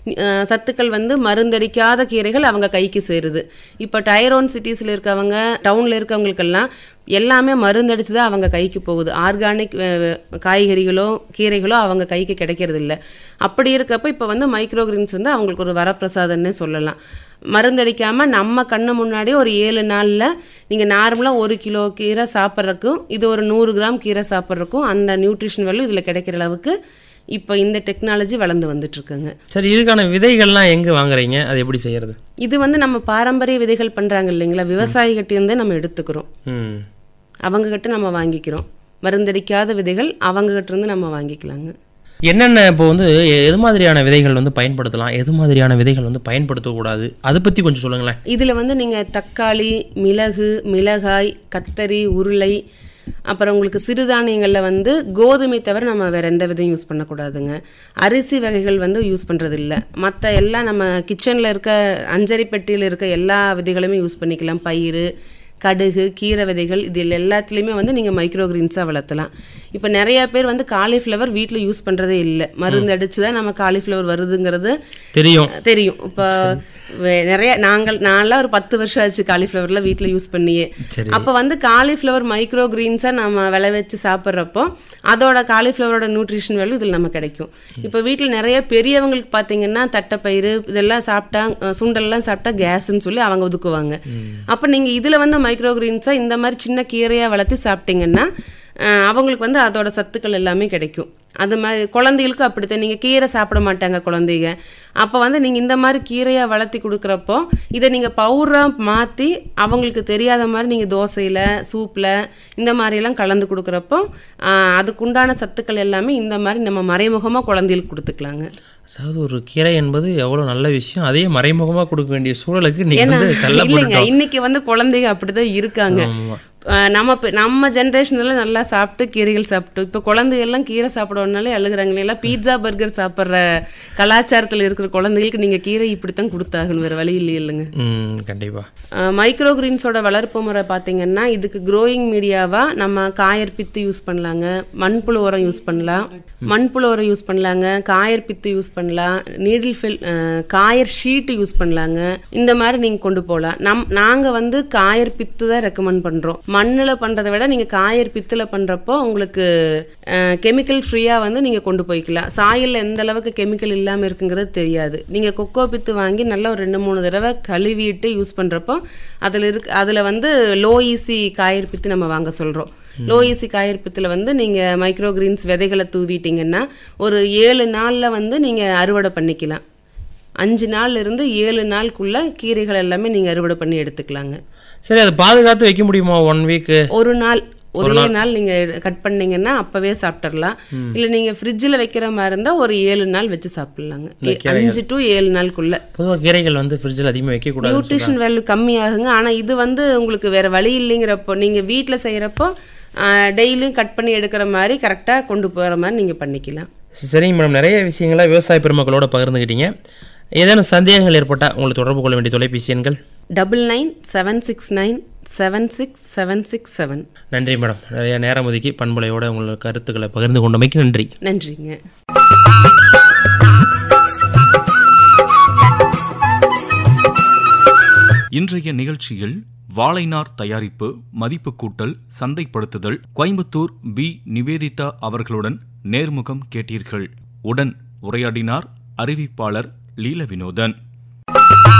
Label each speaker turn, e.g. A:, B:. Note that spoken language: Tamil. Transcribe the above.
A: சத்துக்கள் வந்து மருந்தடிக்காத கீரைகள் அவங்க கைக்கு சேருது. இப்போ டயர் 1 சிட்டிஸில் இருக்கவங்க, டவுனில் இருக்கவங்களுக்கெல்லாம் எல்லாமே மருந்தடிச்சு தான் அவங்க கைக்கு போகுது. ஆர்கானிக் காய்கறிகளோ கீரைகளோ அவங்க கைக்கு கிடைக்கிறது இல்லை. அப்படி இருக்கப்போ இப்போ வந்து மைக்ரோ கிரீன்ஸ் வந்து அவங்களுக்கு ஒரு வரப்பிரசாதம்னே சொல்லலாம். மருந்தடிக்காமல் நம்ம கண்ணு முன்னாடியே ஒரு 7 நாளில் நீங்கள் நார்மலாக 1 கிலோ கீரை சாப்பிட்றதுக்கும் இது ஒரு 100 கிராம் கீரை சாப்பிட்றதுக்கும் அந்த நியூட்ரிஷன் வேல்யூ இதில் கிடைக்கிற அளவுக்கு இப்போ இந்த டெக்னாலஜி வளர்ந்து வந்துட்டுருக்குங்க.
B: சரி, இதுக்கான விதைகள்லாம் எங்கே வாங்குறீங்க? அது எப்படி செய்கிறது?
A: இது வந்து நம்ம பாரம்பரிய விதைகள் பண்ணுறாங்க இல்லைங்களா, விவசாயிகிட்டேருந்தே நம்ம எடுத்துக்கிறோம். அவங்ககிட்ட நம்ம வாங்கிக்கிறோம். மருந்தடிக்காத விதைகள் அவங்ககிட்ட இருந்து நம்ம வாங்கிக்கலாங்க.
B: என்னென்ன இப்போ வந்து எது மாதிரியான விதைகள் வந்து பயன்படுத்தலாம், எது மாதிரியான விதைகள் வந்து பயன்படுத்தக்கூடாது, அதை பற்றி கொஞ்சம் சொல்லுங்களேன்.
A: இதில் வந்து நீங்கள் தக்காளி, மிளகு, மிளகாய், கத்தரி, உருளை, அப்புறம் உங்களுக்கு சிறுதானியங்களில் வந்து கோதுமை தவிர நம்ம வேறு எந்த விதையும் யூஸ் பண்ணக்கூடாதுங்க. அரிசி வகைகள் வந்து யூஸ் பண்ணுறது இல்லை. மற்ற எல்லாம் நம்ம கிச்சனில் இருக்க அஞ்சரி பெட்டியில் இருக்க எல்லா விதைகளுமே யூஸ் பண்ணிக்கலாம். பயிறு, கடுகு, கீரை விதைகள் இது எல்லாத்துலேயுமே வந்து நீங்கள் மைக்ரோ கிரீன்ஸாக வளர்த்தலாம். இப்போ நிறையா பேர் வந்து காலிஃப்ளவர் வீட்டில் யூஸ் பண்ணுறதே இல்லை. மருந்து அடித்து தான் நம்ம காலிஃப்ளவர் வருதுங்கிறது தெரியும். இப்போ நிறைய நான்லாம் ஒரு 10 வருஷம் ஆச்சு காலிஃப்ளவர்லாம் வீட்டில் யூஸ் பண்ணியே. அப்போ வந்து காலிஃப்ளவர் மைக்ரோ கிரீன்ஸாக நம்ம விளைவிச்சு சாப்பிட்றப்போ அதோட காலிஃப்ளவரோட நியூட்ரிஷன் வேல்யூ இதில் நம்ம கிடைக்கும். இப்போ வீட்டில் நிறைய பெரியவங்களுக்கு பார்த்தீங்கன்னா தட்டைப்பயிறு இதெல்லாம் சாப்பிட்டா, சுண்டல்லாம் சாப்பிட்டா கேஸ்ன்னு சொல்லி அவங்க ஒதுக்குவாங்க. அப்போ நீங்கள் இதில் வந்து மைக்ரோ கிரீன்ஸாக இந்த மாதிரி சின்ன கீரையாக வளர்த்து சாப்பிட்டீங்கன்னா அவங்களுக்கு வந்து அதோட சத்துக்கள் எல்லாமே கிடைக்கும். அது மாதிரி குழந்தைகளுக்கும் அப்படித்தான். நீங்கள் கீரை சாப்பிட மாட்டாங்க குழந்தைங்க. அப்போ வந்து நீங்கள் இந்த மாதிரி கீரையாக வளர்த்தி கொடுக்குறப்போ இதை நீங்கள் பவுடராக மாற்றி அவங்களுக்கு தெரியாத மாதிரி நீங்கள் தோசையில், சூப்பில் இந்த மாதிரியெல்லாம் கலந்து கொடுக்குறப்போ அதுக்குண்டான சத்துக்கள் எல்லாமே இந்த மாதிரி நம்ம மறைமுகமாக குழந்தைகளுக்கு கொடுத்துக்கலாங்க.
B: அதாவது ஒரு கீரை என்பது எவ்வளோ நல்ல விஷயம், அதே மறைமுகமாக கொடுக்க வேண்டிய சூழலுக்கு
A: இல்லைங்க. இன்னைக்கு வந்து குழந்தைங்க அப்படிதான் இருக்காங்க. நம்ம ஜென்ரேஷனில் நல்லா சாப்பிட்டு கீரைகள் சாப்பிட்டு இப்போ குழந்தைகள்லாம் கீரை சாப்பிடணுன்னாலே அழுகுறாங்களே. எல்லாம் பீட்சா பர்கர் சாப்பிட்ற கலாச்சாரத்தில் இருக்கிற குழந்தைகளுக்கு நீங்கள் கீரை இப்படித்தான் கொடுத்தாகணும், வேறு வழி இல்லைங்க. கண்டிப்பாக மைக்ரோ கிரீன்ஸோட வளர்ப்பு முறை பார்த்தீங்கன்னா இதுக்கு க்ரோயிங் மீடியாவாக நம்ம காயர் பித்து யூஸ் பண்ணலாங்க, மண்புழு உரம் யூஸ் பண்ணலாம், காயர் பித்து யூஸ் பண்ணலாம், needle fill coir sheet use பண்ணலாங்க. இந்த மாதிரி நீங்கள் கொண்டு போகலாம். நாங்கள் வந்து காயர் பித்து தான் ரெக்கமெண்ட் பண்ணுறோம். மண்ணில் பண்ணுறதை விட நீங்கள் காயர் பித்தில் பண்ணுறப்போ உங்களுக்கு கெமிக்கல் ஃப்ரீயாக வந்து நீங்கள் கொண்டு போய்க்கலாம். சாயலில் எந்த அளவுக்கு கெமிக்கல் இல்லாமல் இருக்குங்கிறது தெரியாது. நீங்கள் கொக்கோ பித்து வாங்கி நல்லா ஒரு 2-3 தடவை கழுவிட்டு யூஸ் பண்ணுறப்போ அதில் வந்து லோ ஈசி காயர் பித்து நம்ம வாங்க சொல்கிறோம். லோ ஈசி காயர் பித்தில் வந்து நீங்கள் மைக்ரோ கிரீன்ஸ் விதைகளை தூவிட்டிங்கன்னா ஒரு 7 நாளில் வந்து நீங்கள் அறுவடை பண்ணிக்கலாம். 5 நாள்ல இருந்து 7 நாளுக்குள்ள கீரைகள் எல்லாமே நீங்கள் அறுவடை பண்ணி எடுத்துக்கலாங்க.
B: சரி, அதை பாதுகாத்து வைக்க முடியுமா? 1 வீக்,
A: ஒரே நாள் நீங்கள் கட் பண்ணீங்கன்னா அப்பவே சாப்பிட்றலாம். இல்லை நீங்கள் ஃப்ரிட்ஜில் வைக்கிற மாதிரி இருந்தால் ஒரு 7 நாள் வச்சு சாப்பிட்லாங்க. 5 to 7 நாளுக்குள்ள.
B: பொதுவாக கீரைகள் வந்து ஃப்ரிட்ஜில் அதிகமாக வைக்கக்கூடாது,
A: நியூட்ரிஷன் வேல்யூ கம்மியாகுங்க. ஆனால் இது வந்து உங்களுக்கு வேறு வழி இல்லைங்கிறப்போ நீங்கள் வீட்டில் செய்கிறப்போ டெய்லியும் கட் பண்ணி எடுக்கிற மாதிரி கரெக்டாக கொண்டு போகிற மாதிரி நீங்கள் பண்ணிக்கலாம்.
B: சரிங்க மேடம், நிறைய விஷயங்களை விவசாய பெருமக்களோட பகிர்ந்துக்கிட்டீங்க. ஏதேனும் சந்தேகங்கள் ஏற்பட்டால் உங்களை தொடர்பு கொள்ள வேண்டிய தொலைபேசி எண்கள்
A: 9997697667.
B: நன்றி மேடம், நிறைய நேரம் ஒதுக்கி பண்பலையோட உங்களோட கருத்துக்களை பகிர்ந்து கொண்டமைக்கு நன்றி.
A: நன்றிங்க.
C: இன்றைய நிகழ்ச்சியில் வாழைநார் தயாரிப்பு, மதிப்பு கூட்டல், சந்தைப்படுத்துதல், கோயம்புத்தூர் பி. நிவேதிதா அவர்களுடன் நேர்முகம் கேட்டீர்கள். உடன் உரையாடினார் அறிவிப்பாளர் லீல வினோதன்.